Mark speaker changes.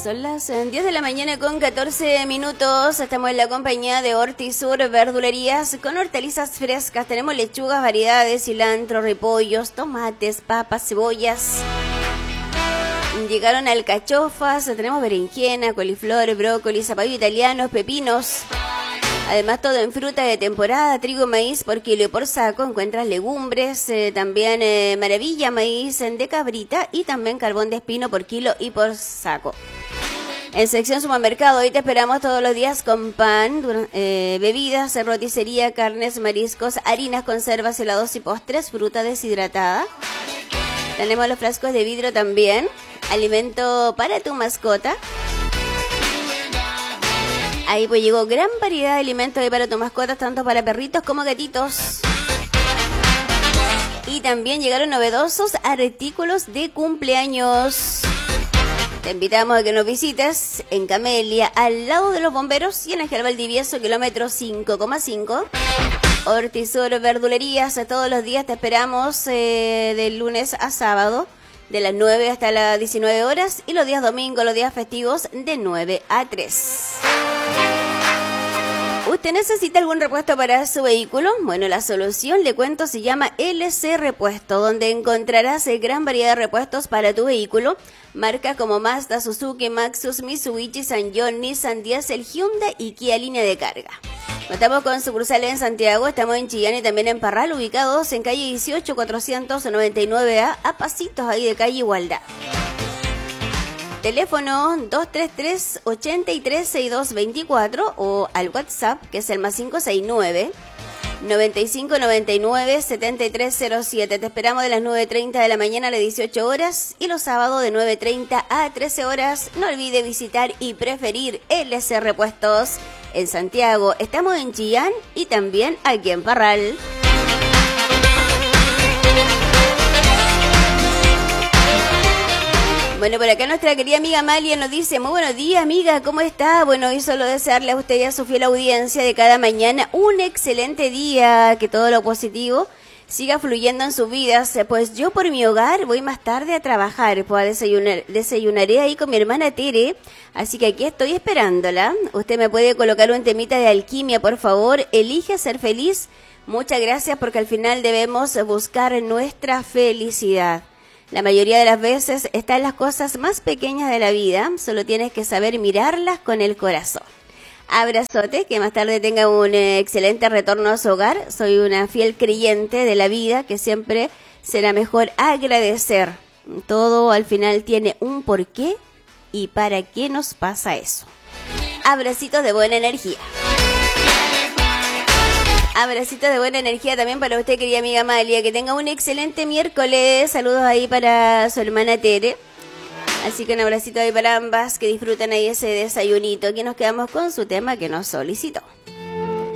Speaker 1: Son las 10 de la mañana con 14 minutos. Estamos en la compañía de Hortisur Verdulerías con hortalizas frescas. Tenemos lechugas, variedades, cilantro, repollos, tomates, papas, cebollas. Llegaron alcachofas, tenemos berenjena, coliflor, brócoli, zapallo italianos, pepinos. Además todo en fruta de temporada, trigo, maíz por kilo y por saco. Encuentras legumbres, también maravilla, maíz de cabrita y también carbón de espino por kilo y por saco. En sección supermercado, hoy te esperamos todos los días con pan, bebidas, roticería, carnes, mariscos, harinas, conservas, helados y postres, fruta deshidratada. Tenemos los frascos de vidrio también, alimento para tu mascota. Ahí pues llegó gran variedad de alimentos ahí para tu mascota, tanto para perritos como gatitos. Y también llegaron novedosos artículos de cumpleaños. Te invitamos a que nos visites en Camelia, al lado de los bomberos, y en Ángel Valdivieso, kilómetro 5,5. Hortisur Verdulerías, todos los días te esperamos de lunes a sábado, de las 9 hasta las 19 horas, y los días domingos, los días festivos, de 9 a 3. ¿Usted necesita algún repuesto para su vehículo? Bueno, la solución, le cuento, se llama LC Repuesto, donde encontrarás gran variedad de repuestos para tu vehículo. Marcas como Mazda, Suzuki, Maxus, Mitsubishi, Sanyong, Nissan, Diesel, Hyundai y Kia línea de carga. Estamos con sucursales en Santiago, estamos en Chillán y también en Parral, ubicados en calle 18, 499A, a pasitos ahí de calle Igualdad. Teléfono 233-836224 o al WhatsApp, que es el más 569-9599-7307. Te esperamos de las 9:30 de la mañana a las 18 horas y los sábados de 9:30 a 13 horas. No olvide visitar y preferir LC Repuestos en Santiago. Estamos en Chillán y también aquí en Parral. Bueno, por acá nuestra querida amiga Amalia nos dice: muy buenos días, amiga, ¿cómo está? Bueno, y solo desearle a usted y a su fiel audiencia de cada mañana un excelente día, que todo lo positivo siga fluyendo en sus vidas. Pues yo por mi hogar voy más tarde a trabajar, pues desayunaré ahí con mi hermana Tere, así que aquí estoy esperándola. Usted me puede colocar un temita de alquimia, por favor. Elige ser feliz. Muchas gracias, porque al final debemos buscar nuestra felicidad. La mayoría de las veces está en las cosas más pequeñas de la vida, solo tienes que saber mirarlas con el corazón. Abrazote, que más tarde tenga un excelente retorno a su hogar. Soy una fiel creyente de la vida, que siempre será mejor agradecer. Todo al final tiene un porqué y para qué nos pasa eso. Abracitos de buena energía. Abracitos de buena energía también para usted, querida amiga Amalia. Que tenga un excelente miércoles. Saludos ahí para su hermana Tere. Así que un abracito ahí para ambas. Que disfruten ahí ese desayunito. Aquí nos quedamos con su tema que nos solicitó.